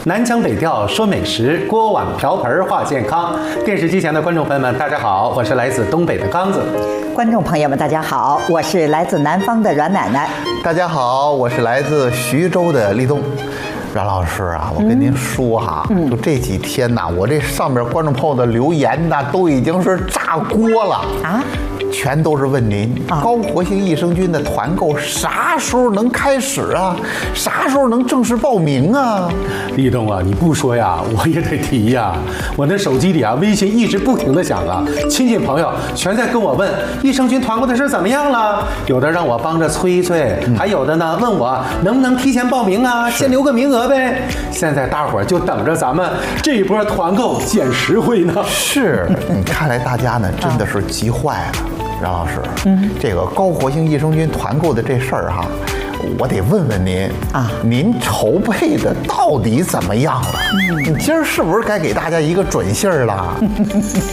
南腔北调说美食，锅碗瓢盆话健康。电视机前的观众朋友们，大家好，我是来自东北的刚子。 观众朋友们，大家好，我是来自南方的阮奶奶。 大家好，我是来自徐州的立冬。阮老师啊，我跟您说哈，就这几天呐，我这上面观众朋友的留言呐，都已经是炸锅了啊！全都是问您高活性益生菌的团购啥时候能开始啊？啥时候能正式报名啊？ 立冬啊，你不说呀，我也得提呀。我那手机里啊，微信一直不停的响啊，亲戚朋友全在跟我问益生菌团购的事怎么样了，有的让我帮着催催，还有的呢问我能不能提前报名啊，先留个名额呗。现在大伙儿就等着咱们这一波团购捡实惠呢。 是，看来大家呢真的是急坏了。阮老师，这个高活性益生菌团购的这事儿哈，我得问问您啊，您筹备的到底怎么样了？你今儿是不是该给大家一个准信儿了？